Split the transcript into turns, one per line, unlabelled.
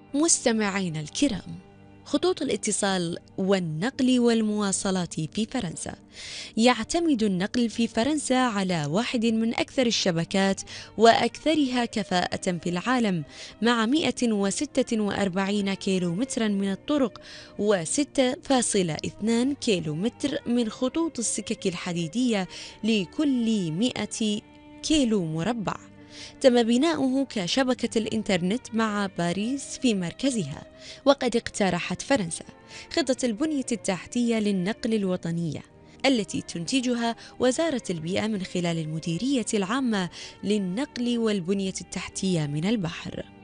مستمعينا الكرام، خطوط الاتصال والنقل والمواصلات في فرنسا. يعتمد النقل في فرنسا على واحد من أكثر الشبكات وأكثرها كفاءة في العالم، مع 146 كيلومترا من الطرق و6.2 كيلومتر من خطوط السكك الحديدية لكل 100 كيلو مربع. تم بناؤه كشبكة الإنترنت مع باريس في مركزها. وقد اقترحت فرنسا خطة البنية التحتية للنقل الوطنية التي تنتجها وزارة البيئة من خلال المديرية العامة للنقل والبنية التحتية من البحر.